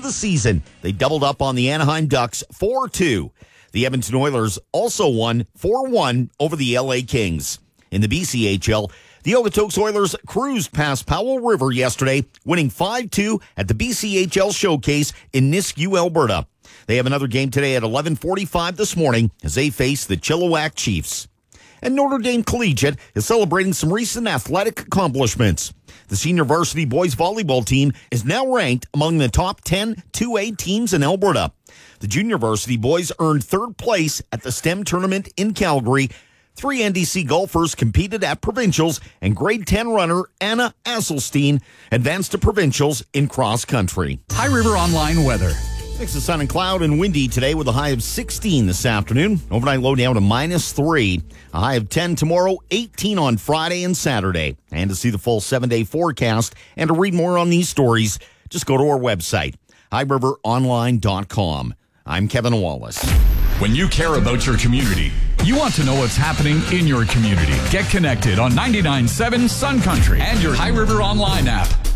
the season. They doubled up on the Anaheim Ducks 4-2. The Edmonton Oilers also won 4-1 over the LA Kings. In the BCHL, the Okotoks Oilers cruised past Powell River yesterday, winning 5-2 at the BCHL Showcase in Nisku, Alberta. They have another game today at 11:45 this morning as they face the Chilliwack Chiefs. And Notre Dame Collegiate is celebrating some recent athletic accomplishments. The senior varsity boys volleyball team is now ranked among the top 10 2A teams in Alberta. The junior varsity boys earned third place at the STEM tournament in Calgary. 3 NDC golfers competed at provincials, and grade 10 runner Anna Asselstein advanced to provincials in cross country. High River Online weather. Mix of sun and cloud and windy today with a high of 16 this afternoon. Overnight low down to -3. A high of 10 tomorrow, 18 on Friday and Saturday. And to see the full 7-day forecast and to read more on these stories, just go to our website, highriveronline.com. I'm Kevin Wallace. When you care about your community, you want to know what's happening in your community. Get connected on 99.7 Sun Country and your High River Online app.